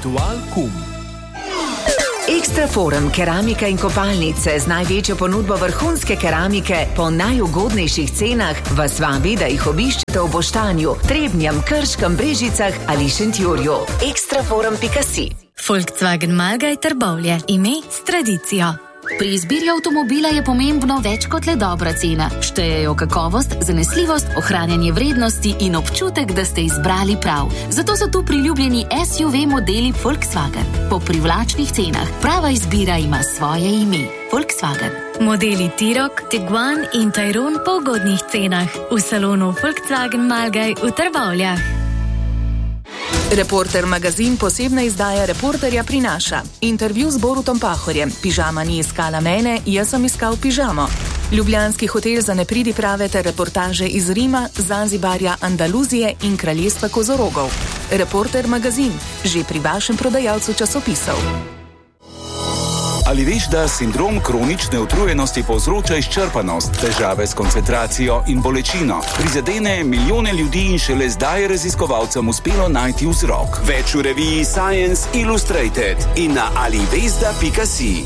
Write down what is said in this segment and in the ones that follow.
Ritual kum. Ekstra Forum keramika in kopalnice z največjo ponudbo vrhunske keramike po najugodnejših cenah vas vabi, da jih obiščete v Boštanju, Trebnjem, Krškem, Brežicah ali Šentjurju. Ekstraforum.si. Volkswagen Malgaj Trbovlje, ime s tradicijo. Pri izbiri avtomobila je pomembno več kot le dobra cena. Štejejo kakovost, zanesljivost, ohranjanje vrednosti in občutek, da ste izbrali prav. Zato so tu priljubljeni SUV modeli Volkswagen. Po privlačnih cenah. Prava izbira ima svoje ime. Volkswagen. Modeli T-Roc, Tiguan in Tayron po ugodnih cenah. V salonu Volkswagen Malgaj v Trbovljah. Reporter magazin posebna izdaja Reporterja prinaša. Intervju z Borutom Pahorjem. Pižama ni iskala mene, jaz sem iskal pižamo. Ljubljanski hotel za nepridiprave ter reportaže iz Rima, Zanzibarja, Andaluzije in kraljestva kozorogov. Reporter magazin, že pri vašem prodajalcu časopisov. Ali veš, da sindrom kronične utrujenosti povzroča izčrpanost, težave s koncentracijo in bolečino? Prizadene milijone ljudi in šele zdaj je raziskovalcem uspelo najti vzrok. Več v reviji Science Illustrated in na alivesda.si.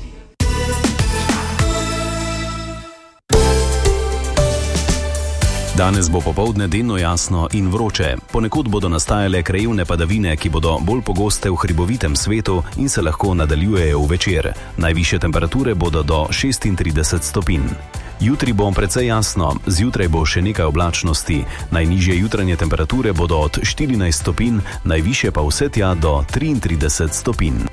Danes bo popoldne delno jasno in vroče. Ponekod bodo nastajale krajevne padavine, ki bodo bolj pogoste v hribovitem svetu in se lahko nadaljujejo v večer. Najvišje temperature bodo do 36 stopinj. Jutri bo precej jasno, zjutraj bo še nekaj oblačnosti. Najnižje jutranje temperature bodo od 14 stopinj, najvišje pa vse tja do 33 stopinj.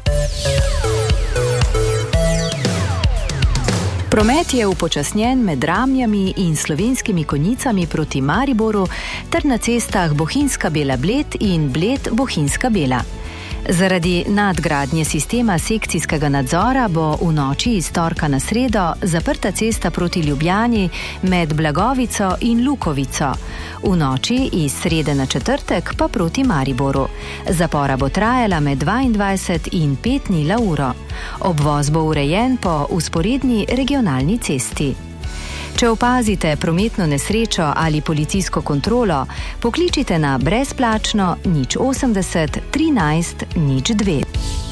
Promet je upočasnjen med Ramljami in Slovenskimi Konjicami proti Mariboru ter na cestah Bohinjska Bela-Bled in Bled-Bohinjska Bela. Zaradi nadgradnje sistema sekcijskega nadzora bo v noči iz torka na sredo zaprta cesta proti Ljubljani med Blagovico in Lukovico. V noči iz srede na četrtek pa proti Mariboru. Zapora bo trajala med 22 in 5 dni na uro. Obvoz bo urejen po vzporedni regionalni cesti. Če opazite prometno nesrečo ali policijsko kontrolo, pokličite na brezplačno 080 13 02.